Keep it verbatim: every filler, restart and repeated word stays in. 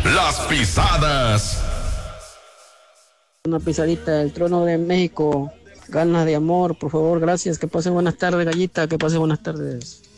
Las pisadas. Una pisadita del trono de México. Ganas de amor, por favor, gracias. Que pase buenas tardes, Gallita. Que pase buenas tardes.